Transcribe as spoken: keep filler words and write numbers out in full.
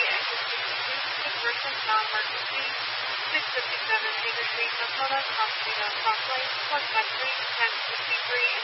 exit sixty-two, McPherson, non-emergency, six fifty-seven Cedar Street, Minnesota, Crossville, Crossley, one five three, ten sixty-three,